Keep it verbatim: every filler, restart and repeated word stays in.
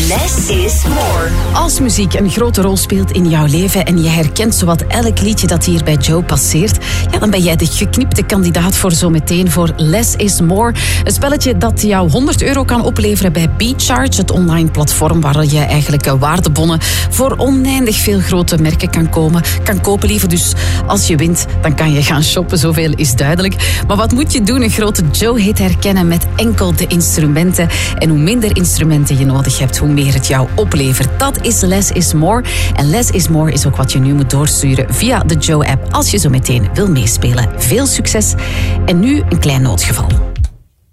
Less is more. Als muziek een grote rol speelt in jouw leven en je herkent zowat elk liedje dat hier bij Joe passeert, ja, dan ben jij de geknipte kandidaat voor zometeen voor Less is More. Een spelletje dat jou honderd euro kan opleveren bij BeCharge, het online platform waar je eigenlijk waardebonnen voor oneindig veel grote merken kan komen. Kan kopen liever, dus als je wint, dan kan je gaan shoppen, zoveel is duidelijk. Maar wat moet je doen? Een grote Joe-hit herkennen met enkel de instrumenten. En hoe minder instrumenten je nodig hebt, hoe meer het jou oplevert. Dat is Less is More. En Less is More is ook wat je nu moet doorsturen via de Joe-app als je zo meteen wil meespelen. Veel succes. En nu een klein noodgeval.